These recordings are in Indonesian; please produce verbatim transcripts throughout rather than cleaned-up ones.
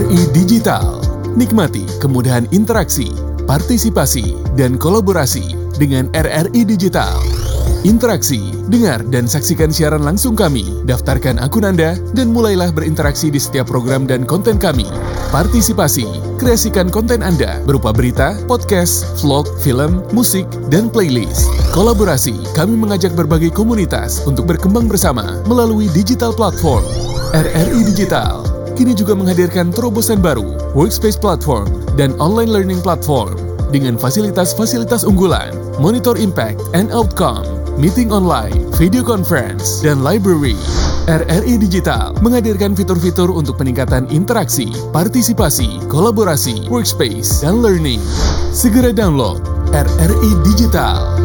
I Digital. Nikmati kemudahan interaksi, partisipasi, dan kolaborasi dengan R R I Digital. Interaksi, dengar dan saksikan siaran langsung kami, daftarkan akun Anda, dan mulailah berinteraksi di setiap program dan konten kami. Partisipasi, kreasikan konten Anda berupa berita, podcast, vlog, film, musik, dan playlist. Kolaborasi, kami mengajak berbagai komunitas untuk berkembang bersama melalui digital platform. R R I Digital kini juga menghadirkan terobosan baru, workspace platform, dan online learning platform dengan fasilitas-fasilitas unggulan, monitor impact and outcome, meeting online, video conference, dan library. R R I Digital menghadirkan fitur-fitur untuk peningkatan interaksi, partisipasi, kolaborasi, workspace, dan learning. Segera download R R I Digital.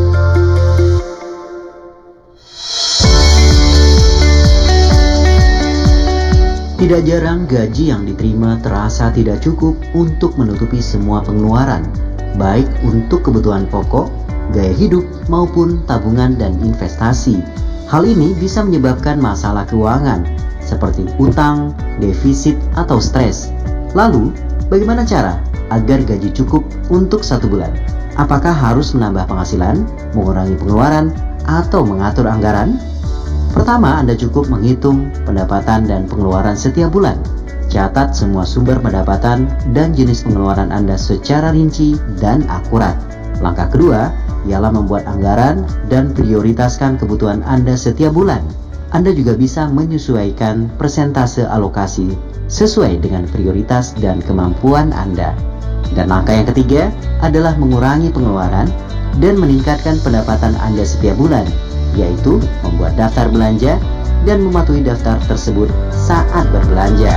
Tidak jarang gaji yang diterima terasa tidak cukup untuk menutupi semua pengeluaran, baik untuk kebutuhan pokok, gaya hidup, maupun tabungan dan investasi. Hal ini bisa menyebabkan masalah keuangan, seperti utang, defisit, atau stres. Lalu, bagaimana cara agar gaji cukup untuk satu bulan? Apakah harus menambah penghasilan, mengurangi pengeluaran, atau mengatur anggaran? Pertama, Anda cukup menghitung pendapatan dan pengeluaran setiap bulan. Catat semua sumber pendapatan dan jenis pengeluaran Anda secara rinci dan akurat. Langkah kedua ialah membuat anggaran dan prioritaskan kebutuhan Anda setiap bulan. Anda juga bisa menyesuaikan persentase alokasi sesuai dengan prioritas dan kemampuan Anda. Dan langkah yang ketiga adalah mengurangi pengeluaran dan meningkatkan pendapatan Anda setiap bulan, yaitu membuat daftar belanja dan mematuhi daftar tersebut saat berbelanja.